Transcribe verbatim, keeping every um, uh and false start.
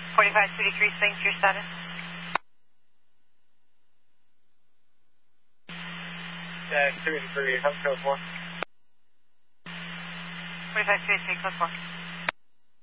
forty-five thirty-three, thanks, your status. Uh, three three, hub code four. forty-five thirty-three, code four.